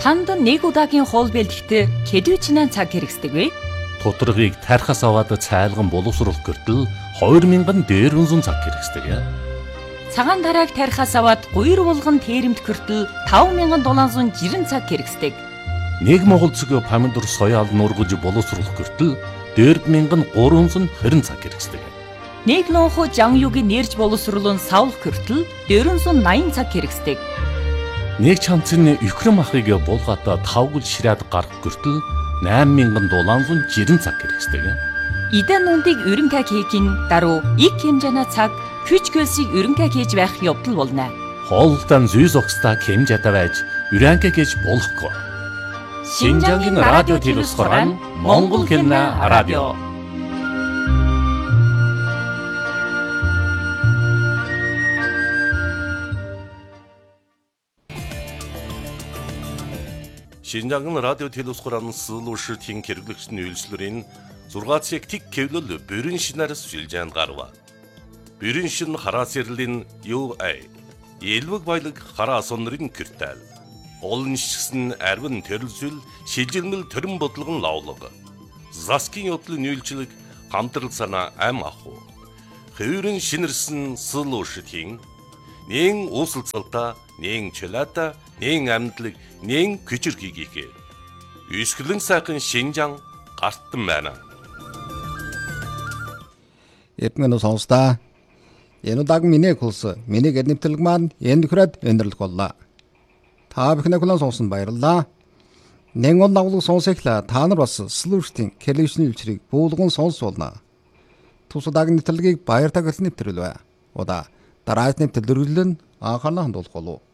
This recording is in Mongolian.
Танд нэг удаагийн хоол бэлтгэхдээ хэдвэчнээ цаг хэрэгсдэг вэ? Тутаргыг тархаас аваад цайлган боловсруулах гэртэл 2000 дээр үнсэн цаг хэрэгсдэг. Цагаан тарааг тархаас аваад гуйр булган тэрэмт гэртэл 5760 цаг хэрэгсдэг. Нэг монгол цэг помидор соёал нургаж боловсруулах гэртэл 4320 цаг хэрэгсдэг. Нэг лонхо жан югийн нэрж боловсруулан савлах гэртэл 480 цаг хэрэгсдэг. Нэг чанцны Украин махыг булгаата тавгал шираад гарах гэртэл 8760 цаг хэрэгсдэг. Идэн нүндийг өрөнгө хийхин даруй их хэмжээний цаг күч хөлсийг өрөнгө хийж байх явдал болно. Хоолтон зүй зогстой хэмжээтэй байж өрөнгө хийж болохгүй. Шинжангийн радио телевизээр Монгол хэлний радио. Шинжангийн радио телевизээр сэлүүшийн хэрэглэгчний үйлчлэрийн 6 цаг тик кевлэл бүрэн шинээр сүлжээнд гарва. Бүрэн шин хараа сэрлэн UA элвэг баялаг хараа сонрын киртэл. Олон шигсэн арвин төрөлсөл шилжилмэл төрөн бодлогон лавлаг. Заскин явдлын үйлчлэг хамтрал санаа ам аху. Хөврөн шинэрсэн сэлүүшийн нэн усалцалта, нэн чөлөөта, нэн амьдлаг, нэн күчирхийгээ. Үсгэлэн сайхан Шинжан гартан байна. Эпмэн сонсдаа. Энэ удааг миний хулс, миний гэрнэмтлэг маань энэ хүрээд өндөрлөх боллоо. Та бүхний хүлээн сонсон баярлалаа. Нэн он навлаг сонсохлаа. Та нар бас слуштын телевизний үйлчрийг буулган сонсуулна. Тус удаагийн нэвтрэлгийг баяр тагилсан нэвтрэл бай. Удаа дараагийн нэвтрэлрэлэн анхаарал хандуулах болов.